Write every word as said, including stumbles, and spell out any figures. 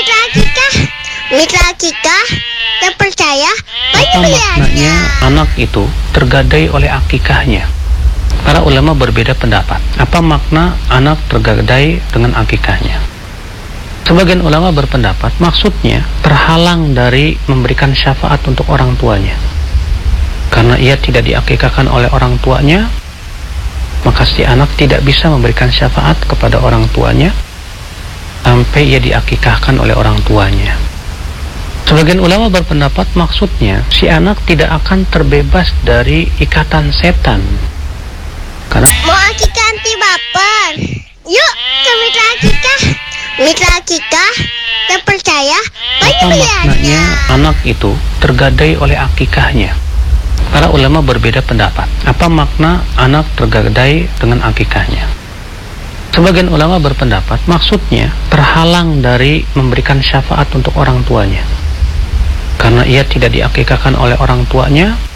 Mitra akikah, mitra akikah terpercaya banyak Apa maknanya pilihannya. anak itu tergadai oleh akikahnya? Para ulama berbeda pendapat. Apa makna anak tergadai dengan akikahnya? Sebagian ulama berpendapat maksudnya terhalang dari memberikan syafaat untuk orang tuanya. Karena ia tidak diakikahkan oleh orang tuanya, maka si anak tidak bisa memberikan syafaat kepada orang tuanya sampai ia diakikahkan oleh orang tuanya. Sebagian ulama berpendapat maksudnya si anak tidak akan terbebas dari ikatan setan. Karena Mau akikah anti baper? Yuk ke mitra akikah. Mitra akikah terpercaya banyak apa maknanya pilihannya. anak itu tergadai oleh akikahnya? Para ulama berbeda pendapat. Apa makna anak tergadai dengan akikahnya? Sebagian ulama berpendapat maksudnya terhalang dari memberikan syafaat untuk orang tuanya. Karena ia tidak diakikahkan oleh orang tuanya,